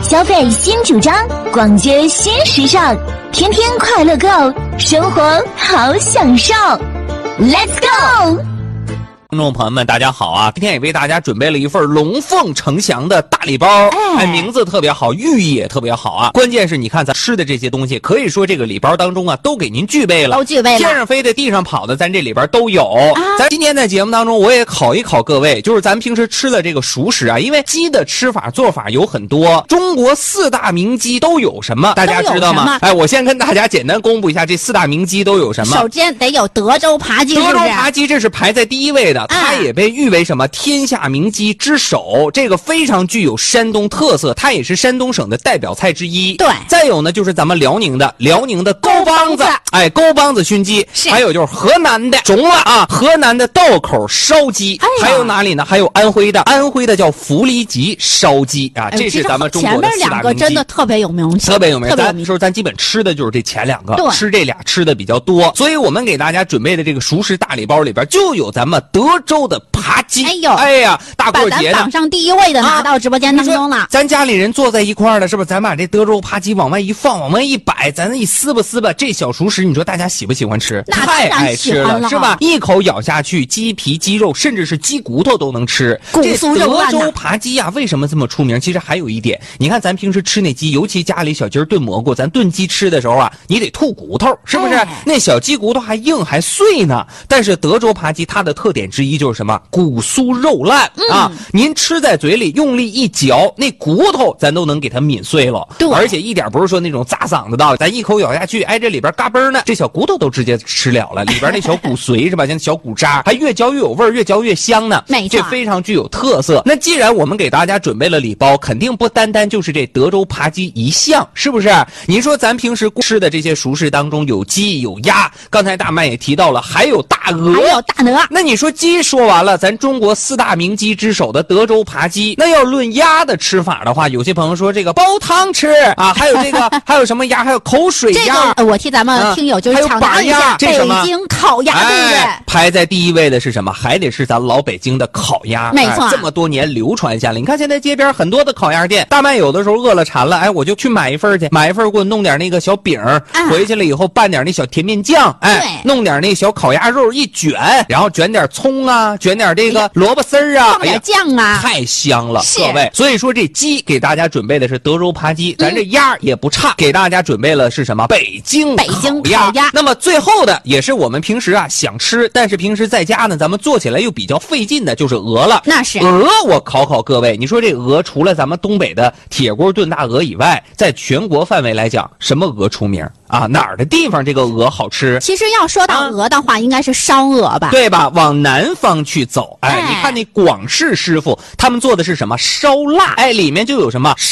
消费新主张，逛街新时尚，天天快乐购，生活好享受。Let's go！ 听众朋友们，大家好啊！今天也为大家准备了一份龙凤呈祥的大礼包，名字特别好，寓意也特别好啊！关键是你看咱吃的这些东西，可以说这个礼包当中啊，都给您具备了， 都具备了， 天上飞的、地上跑的，咱这里边都有。咱今天在节目当中，我也考一考各位，就是咱平时吃的这个熟食啊，因为鸡的吃法做法有很多，中国4大名鸡都有什么？大家知道吗？我先跟大家简单公布一下这4大名鸡都有什么。 首先得有德州扒鸡， 德州扒鸡这是排在第1位的。它也被誉为什么天下名鸡之首，这个非常具有山东特色，它也是山东省的代表菜之一。 对， 再有呢就是咱们辽宁的沟帮子，沟帮子熏鸡，还有就是河南的中了啊，河南的道口烧鸡，还有哪里呢？还有安徽的叫福利吉烧鸡啊，这是咱们中国的4大名鸡。 前面2个真的特别有名气， 特别有名。咱基本吃的就是这前2个，吃这俩吃的比较多，所以我们给大家准备的这个熟食大礼包里边就有咱们德州的扒鸡。哎呀，大过节的， 把咱榜上第1位的拿到直播间当中了。 咱家里人坐在一块儿了，是不是？咱把这德州扒鸡往外一放，往外一摆，咱一撕吧，这小熟食，你说大家喜不喜欢吃？太爱吃了，是吧？一口咬下去，鸡皮、鸡肉，甚至是鸡骨头都能吃。这德州扒鸡啊，为什么这么出名？其实还有一点，你看咱平时吃那鸡，尤其家里小鸡炖蘑菇，咱炖鸡吃的时候啊，你得吐骨头，是不是？那小鸡骨头还硬还碎呢。但是德州扒鸡它的特点之一就是什么？骨酥肉烂啊！您吃在嘴里用力一嚼，那骨头咱都能给它抿碎了。对，而且一点不是说那种咂嗓子的，咱一口咬下去，这里边嘎嘣呢，这小骨头都直接吃了，里边那小骨髓是吧？像小骨渣，还越嚼越有味儿，越嚼越香呢。没错，这非常具有特色。那既然我们给大家准备了礼包，肯定不单单就是这德州扒鸡一项，是不是？您说咱平时吃的这些熟食当中有鸡有鸭，刚才大麦也提到了，还有大鹅，那你说鸡说完了，咱中国4大名鸡之首的德州扒鸡，那要论鸭的吃法的话，有些朋友说这个煲汤吃啊，还有这个还有什么鸭，还有口水鸭。 我替咱们听友就是抢答一下，北京烤鸭，对不对？ 排在第1位的是什么？还得是咱老北京的烤鸭， 没错， 这么多年流传下来。你看现在街边很多的烤鸭店，大麦有的时候饿了馋了，我就去买一份去，买一份给我弄点那个小饼，回去了以后拌点那小甜面酱，弄点那小烤鸭肉一卷，然后卷点葱啊，卷点这个萝卜丝啊， 放点酱啊， 太香了，各位。所以说这鸡给大家准备的是德州扒鸡，咱这鸭也不差，给大家准备了是什么？北京烤鸭。那么最后的也是我们平时想吃，但是平时在家呢咱们做起来又比较费劲的，就是鹅了。 那是鹅，我考各位，你说这鹅除了咱们东北的铁锅炖大鹅以外，在全国范围来讲，什么鹅出名啊？哪儿的地方这个鹅好吃？ 其实要说到鹅的话，应该是烧鹅吧， 对吧？往南方去走，你看那广式师傅他们做的是什么？烧腊，里面就有什么